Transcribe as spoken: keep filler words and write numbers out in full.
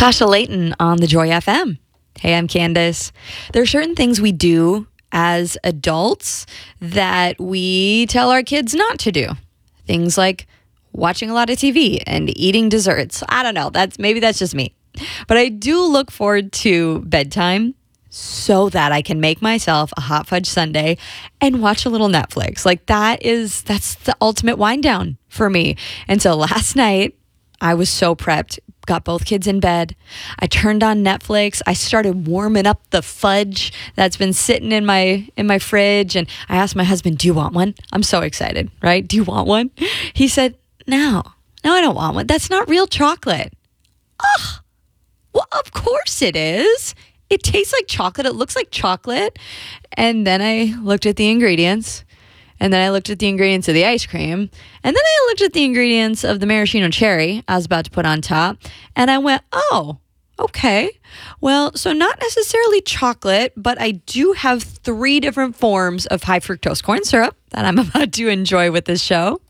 Tasha Layton on the Joy F M. Hey, I'm Candace. There are certain things we do as adults that we tell our kids not to do. Things like watching a lot of T V and eating desserts. I don't know. That's maybe that's just me. But I do look forward to bedtime so that I can make myself a hot fudge sundae and watch a little Netflix. Like that is that's the ultimate wind down for me. And so last night I was so prepped. Got both kids in bed. I turned on Netflix. I started warming up the fudge that's been sitting in my in my fridge. And I asked my husband, do you want one? I'm so excited, right? Do you want one? He said, no, no, I don't want one. That's not real chocolate. Oh, well, of course it is. It tastes like chocolate. It looks like chocolate. And then I looked at the ingredients. And then I looked at the ingredients of the ice cream. And then I looked at the ingredients of the maraschino cherry I was about to put on top. And I went, oh, okay. Well, so not necessarily chocolate, but I do have three different forms of high fructose corn syrup that I'm about to enjoy with this show.